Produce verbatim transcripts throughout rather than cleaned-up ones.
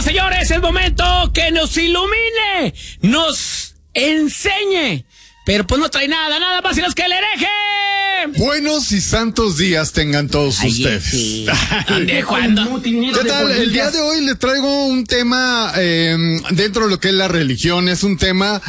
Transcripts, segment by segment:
señores, es momento que nos ilumine, nos enseñe. Pero pues no trae nada, nada más sino que el hereje. Buenos y santos días tengan todos Ay, ustedes. Sí. ¿De cuándo? ¿Qué tal? El día de hoy les traigo un tema eh, dentro de lo que es la religión. Es un tema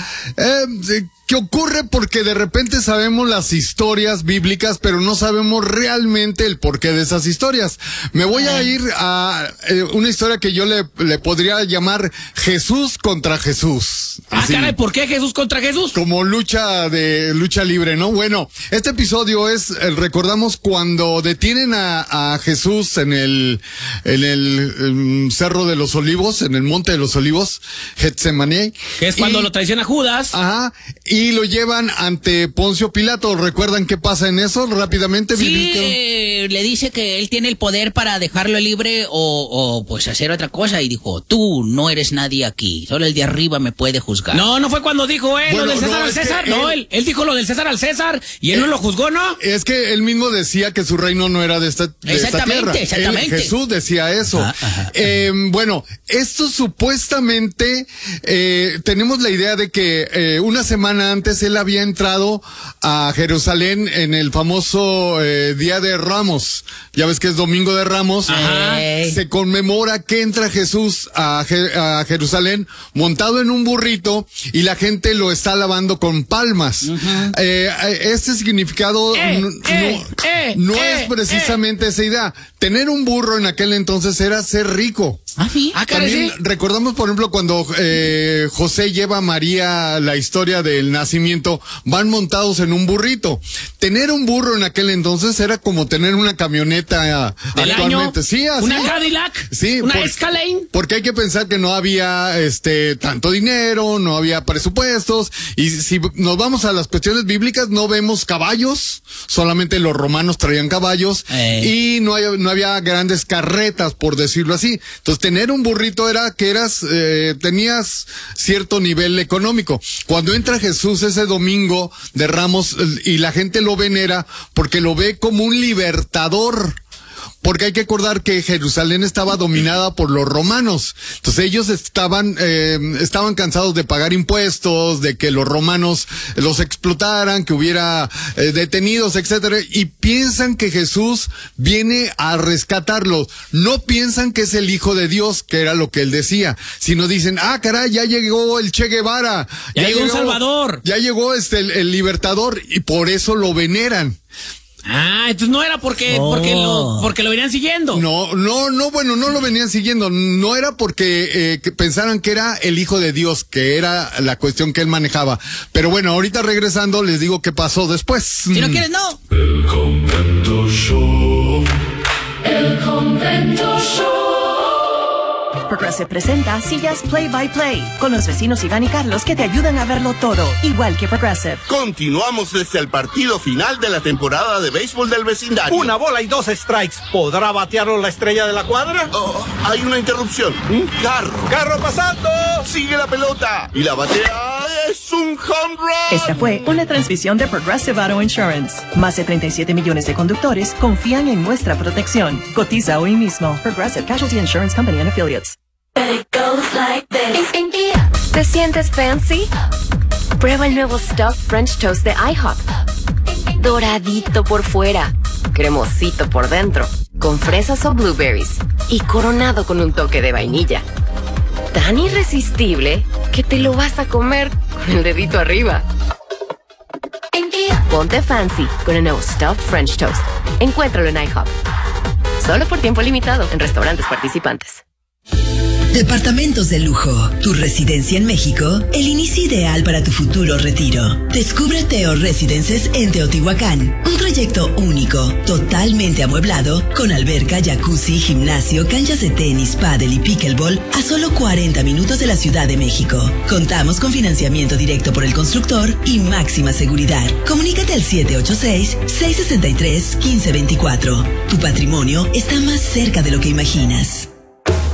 eh, que ocurre porque de repente sabemos las historias bíblicas, pero no sabemos realmente el porqué de esas historias. Me voy a ir a eh, una historia que yo le, le podría llamar Jesús contra Jesús. Ah, Así, caray, ¿por qué Jesús contra Jesús? como lucha de lucha libre, ¿no? Bueno, este episodio es, eh, recordamos cuando detienen a, a Jesús en el, en el um, Cerro de los Olivos, en el Monte de los Olivos, Getsemaní. Que es cuando y, lo traiciona Judas. Ajá, y lo llevan ante Poncio Pilato. ¿Recuerdan qué pasa en eso? Rápidamente, Sí, Vivi. eh, le dice que él tiene el poder para dejarlo libre o, o pues hacer otra cosa y dijo, tú no eres nadie aquí, solo el de arriba me puede juzgar. No, no fue cuando dijo él Bueno, lo del César no, al es que César. él- No, él, él dijo lo del César al César y él no lo juzgó, ¿no? Es que él mismo decía que su reino no era de esta, de esta Exactamente, tierra. exactamente. Él, Jesús decía eso. Ajá, ajá, Eh, bueno, esto supuestamente, eh, tenemos la idea de que eh, una semana antes él había entrado a Jerusalén en el famoso eh, Día de Ramos. Ya ves que es Domingo de Ramos. Ajá. Se conmemora que entra Jesús a, Je- a Jerusalén montado en un burrito y la gente lo está alabando con palmas. Eh, este significado Eh, n- eh, no, eh, no eh, es precisamente esa idea. Tener un burro en aquel entonces era ser rico. Ah, sí. Ah, caray, También sí. recordamos, por ejemplo, cuando eh, José lleva a María la historia del nacimiento, van montados en un burrito. Tener un burro en aquel entonces era como tener una camioneta Del actualmente. año, Sí, así. una Cadillac, Sí, una por- Escalade. Porque hay que pensar que no había este tanto dinero, no había presupuestos, y si nos vamos a las cuestiones bíblicas no vemos caballos, solamente los romanos traían caballos, Eh. y no, hay- no había grandes carretas, por decirlo así. Entonces tener un burrito era que eras, eh, tenías cierto nivel económico. Cuando entra Jesús ese domingo de Ramos eh, y la gente lo venera porque lo ve como un libertador. Porque hay que acordar que Jerusalén estaba dominada por los romanos. Entonces ellos estaban, eh, estaban cansados de pagar impuestos, de que los romanos los explotaran, que hubiera eh, detenidos, etcétera, y piensan que Jesús viene a rescatarlos. No piensan que es el Hijo de Dios, que era lo que él decía, sino dicen, ah, caray, ya llegó el Che Guevara. Ya llegó un Salvador. Ya llegó este, el, el libertador, y por eso lo veneran. Ah, entonces no era porque, Oh. porque lo, porque lo venían siguiendo. No, no, no, bueno, no lo venían siguiendo. No era porque eh, que pensaran que era el Hijo de Dios, que era la cuestión que él manejaba. Pero bueno, ahorita regresando les digo qué pasó después. Si no quieres, no. El Convento Show. El Convento Show. Progressive presenta Sillas Play by Play con los vecinos Iván y Carlos que te ayudan a verlo todo, igual que Progressive. Continuamos desde el partido final de la temporada de béisbol del vecindario. Una bola y dos strikes. ¿Podrá batearlo la estrella de la cuadra? Oh, hay una interrupción. Un carro. ¡Carro pasando! Sigue la pelota. Y la batea es un home run. Esta fue una transmisión de Progressive Auto Insurance. Más de treinta y siete millones de conductores confían en nuestra protección. Cotiza hoy mismo. Progressive Casualty Insurance Company and Affiliates. It goes like this. ¿Te sientes fancy? Prueba el nuevo Stuffed French Toast de IHOP. Doradito por fuera, cremosito por dentro, con fresas o blueberries y coronado con un toque de vainilla. Tan irresistible que te lo vas a comer con el dedito arriba. Ponte fancy con el nuevo Stuffed French Toast. Encuéntralo en IHOP. Solo por tiempo limitado en restaurantes participantes. Departamentos de lujo, tu residencia en México, el inicio ideal para tu futuro retiro. Descubre Teo Residences en Teotihuacán, un trayecto único, totalmente amueblado, con alberca, jacuzzi, gimnasio, canchas de tenis, pádel y pickleball a solo cuarenta minutos de la Ciudad de México. Contamos con financiamiento directo por el constructor y máxima seguridad. Comunícate al siete ocho seis, seis seis tres, uno cinco dos cuatro. Tu patrimonio está más cerca de lo que imaginas.